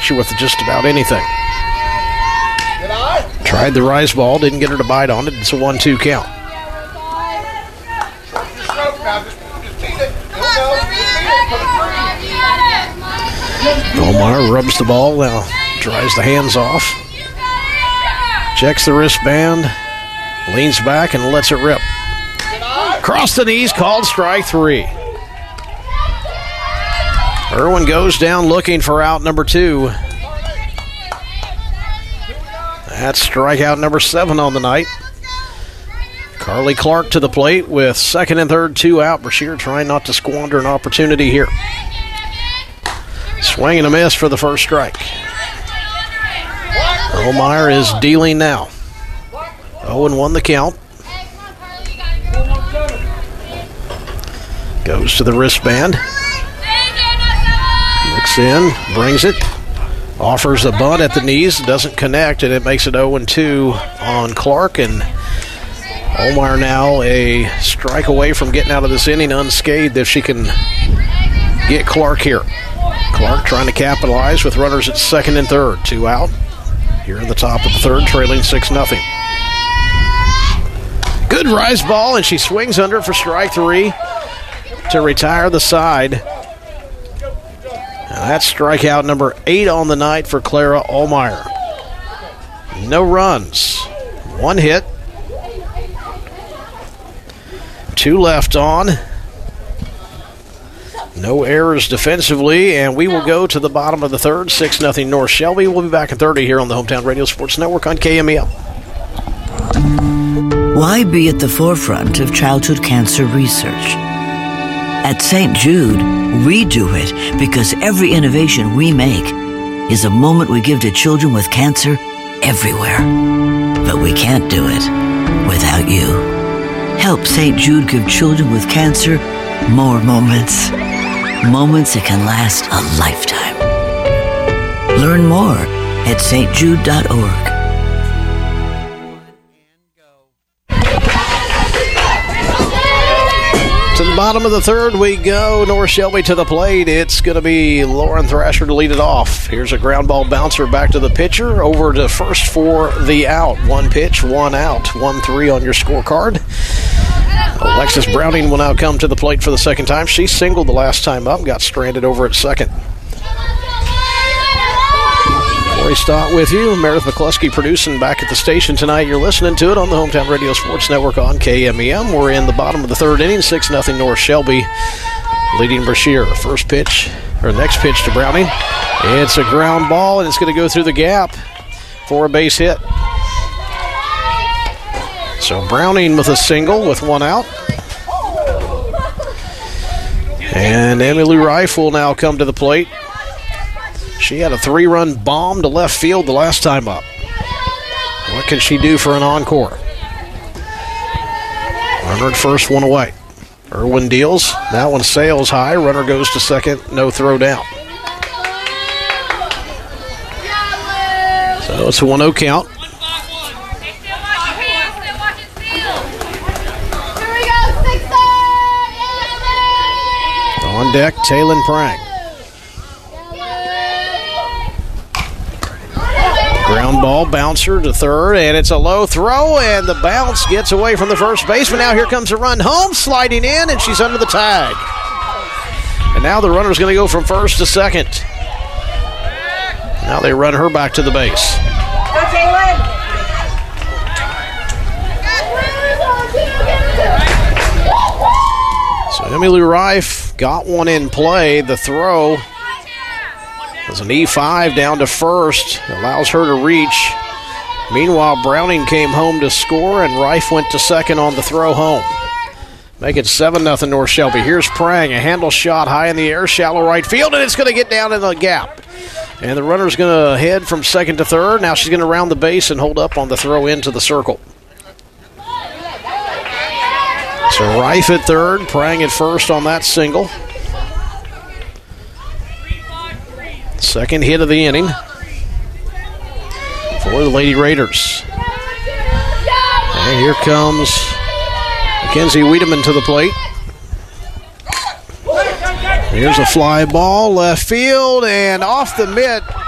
hit you with just about anything. Tried the rise ball, didn't get her to bite on it. It's a 1-2 count. Omar rubs the ball, now dries the hands off. Checks the wristband, leans back and lets it rip. Across the knees, called strike 3. Irwin goes down looking for out number 2. That's strikeout number 7 on the night. Carly Clark to the plate with second and third, 2 out. Brashear trying not to squander an opportunity here. Swing and a miss for the first strike. Omeyer is dealing now. 0-1 the count. Goes to the wristband. Looks in, brings it. Offers a bunt at the knees, doesn't connect, and it makes it 0-2 on Clark. And Omeyer now a strike away from getting out of this inning unscathed if she can get Clark here. Clark trying to capitalize with runners at second and third, 2 out. Here in the top of the third, trailing 6-0. Good rise ball, and she swings under for strike 3 to retire the side. And that's strikeout number 8 on the night for Clara Omeyer. No runs, 1 hit, 2 left on. No errors defensively, and we will go to the bottom of the third, 6-0 North Shelby. We'll be back in 30 here on the Hometown Radio Sports Network on KMEL. Why be at the forefront of childhood cancer research? At St. Jude, we do it because every innovation we make is a moment we give to children with cancer everywhere. But we can't do it without you. Help St. Jude give children with cancer more moments. Moments that can last a lifetime. Learn more at stjude.org. To the bottom of the third we go. North Shelby to the plate. It's going to be Lauren Thrasher to lead it off. Here's a ground ball bouncer back to the pitcher. Over to first for the out. 1 pitch, 1 out. 1-3 on your scorecard. Alexis Browning will now come to the plate for the second time. She singled the last time up, got stranded over at second. Corey Stott with you. Meredith McCluskey producing back at the station tonight. You're listening to it on the Hometown Radio Sports Network on KMEM. We're in the bottom of the third inning, 6-0 North Shelby, leading Brashear. First pitch, or next pitch to Browning. It's a ground ball, and it's going to go through the gap for a base hit. So Browning with a single with 1 out. And Emily Rife will now come to the plate. She had a 3-run bomb to left field the last time up. What can she do for an encore? Runner at first, 1 away. Irwin deals. That one sails high. Runner goes to second. No throw down. So it's a 1-0 count. On deck, Taylin Prang. Ground ball, bouncer to third, and it's a low throw, and the bounce gets away from the first baseman. Now here comes a run home, sliding in, and she's under the tag. And now the runner's going to go from first to second. Now they run her back to the base. Go, Taylin. So Emily Rife got one in play. The throw was an E5 down to first. Allows her to reach. Meanwhile, Browning came home to score, and Rife went to second on the throw home. Make it 7-0 North Shelby. Here's Prang, a handle shot high in the air, shallow right field, and it's going to get down in the gap. And the runner's going to head from second to third. Now she's going to round the base and hold up on the throw into the circle. So Rife at third, Prang at first on that single. Second hit of the inning for the Lady Raiders. And here comes Mackenzie Wiedemann to the plate. Here's a fly ball, left field, and off the mitt.